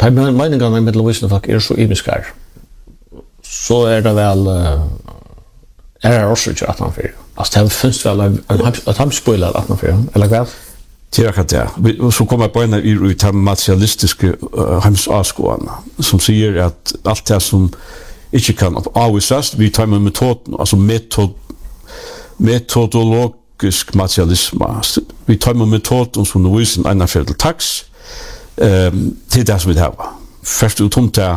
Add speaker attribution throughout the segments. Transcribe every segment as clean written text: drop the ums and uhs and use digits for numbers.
Speaker 1: meningarna med Wisnefak så imiskar. Så det väl det också att han för. Alltså det finns väl att han spoilar att han för eller vad?
Speaker 2: Tillräckligt och så kommer på en i materialistiska hemsavskåan som säger att allt det som inte kan avvisas vi tar med metoden alltså metodologisk materialism vi tar med metoden som nu är en affärd tax till det som vi har först ut om det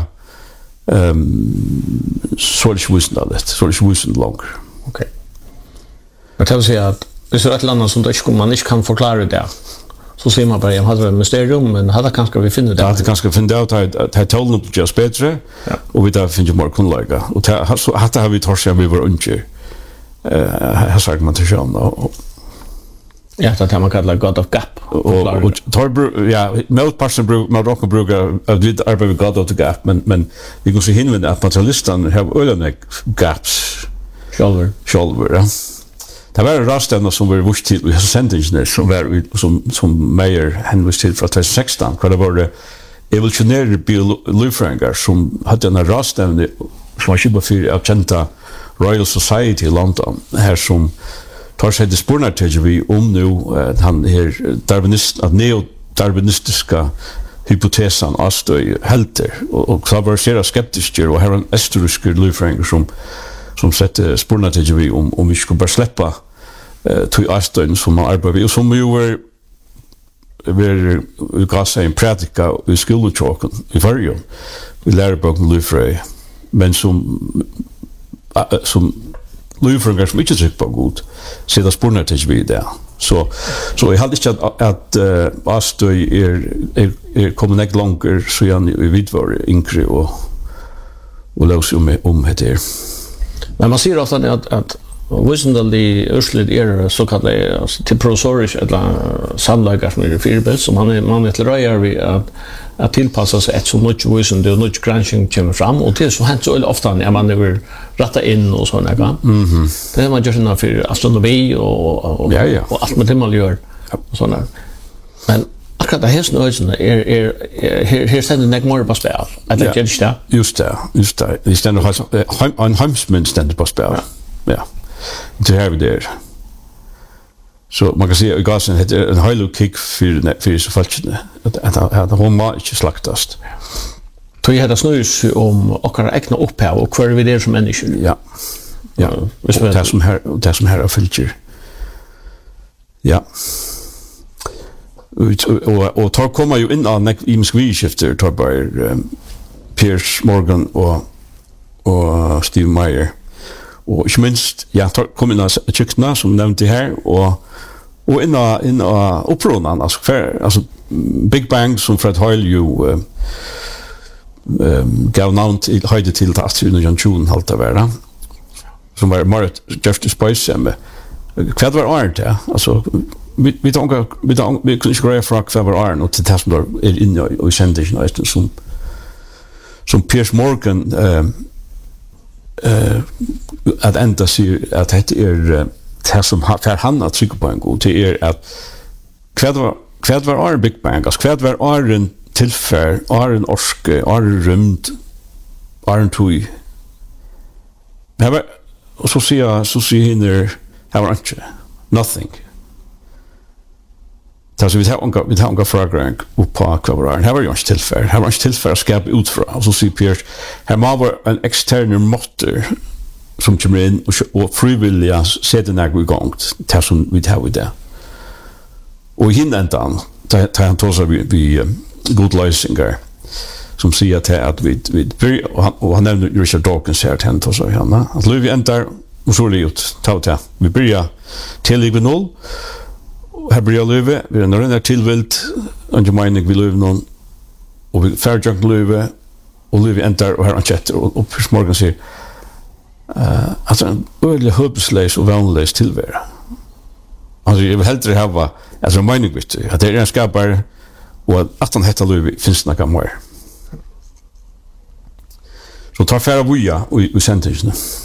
Speaker 2: så är det visst så är det visst långt.
Speaker 1: Okej. Men det vill säga att det är ett land som man inte kan förklara det. Så ser man bara, jag hade ett mysterium, men hade kanske vi finner det.
Speaker 2: Ja, det kanske finner ut att det tål något just bättre, och vi där finner mer kunniga. Och det har vi torsk vi var unge. Här sagt man till sjön.
Speaker 1: Ja, det har man kallat God of Gap.
Speaker 2: Och ja, motparten man rockar brukar att vi arbetar med God of the Gap, men vi kan se hinvända att materialisten har öliga gaps. Själver, ja. Det var en rasten som var vurs till i sentingen som Meyer hänvisade till från 2016, hvor det var evolutionära biologifränger som hade en rasten som var kibba för att känta Royal Society i London, här som tar sig till spårnarteori om nu han här neo-darwinistiska hypotesen avstöj helter och så var sera skeptiska och här en esturisk lufränger som sätter spårnarteori om vi skulle bara släppa till avstöjn som man arbetar och som ju vi kan säga en predika i skolutråken i varje vi lär boken lufröj men som lufröjningar som inte tycker på god sätta spårnarteori där så jag hade inte att avstöj är kommer inte långt så jag vid var inkre och lösa om det.
Speaker 1: Men man ser ofta att visendelig urslit så kallade alltså till prosorisk eller sannlagar som är fyrbel som man till röjar vi att tillpassa sig ett så mycket visende och mycket granskning kommer fram och till så hänt så ofta när man vill rätta in och såna där. Det är man gör såna för astronomi och allt med det man gör och såna. Men akkurat det här snöjsen här ständer det mer på spel. Att det gör det.
Speaker 2: Just det. Det ständer en hemsmän ständer på spel. Ja. Det här vi där. Så man kan säga att gasen heter en höjlig kick för så falskne. Att hon må inte slaktast.
Speaker 1: Så jag hade snöjs om åkara äkna upphav och kvar vi där som människor.
Speaker 2: Ja. Och det som här är filter. Ja. Och tar kommer ju in av imisk vidskifter tar bara Piers Morgan och Steve Meyer och inte minst kom in av tjukna som nämnde här och in av upprådan alltså Big Bang som Fred Hoyle ju gav namn till höjde till att Jan halt av världen som var mer Jeff Spice med vad var Arnt alltså vi kunde inte greja för att var Arnt och till det som är inne och sändningen som Piers Morgan att ända sig att det är det som för han att trycka på en god det är att kvad var Big Bang alltså kvad var en tillfär en orske rymd tui och så ser hinner här var inte nothing. Så vi har en fråga upp på kvar. Här var ju inte tillfär. Här var inte tillfär att skapa utifrån. Och så ser Piers, här var en extern motor som kommer in och frivilliga sätter när vi gång till som vi har det. Och hinnan tar han tar sig vi god lösningar som säger att vi och han nämner Richard Dawkins här till han tar sig han att Louis äntar och så ut ta vi börjar till vid 0. Här börjar Löve, vi är när tillvilt under mening vi Löve någon och vi färjunk Löve och Löve äntar och här han chatter och Piers Morgan säger alltså en ödlig hopplös och vänlös tillvaro. Alltså jag vill hellre ha alltså en mening vet du att det är en skapare och att han heter Löve finns något mer. Så tar färra boja och sentingen.